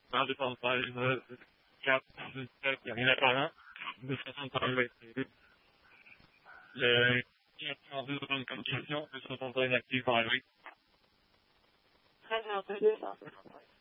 1, 2, 3, 4, 5, 7, il n'y en a pas un. De toute façon, ça va être le 412 comme question, 263 inactifs enlevés. 13 255.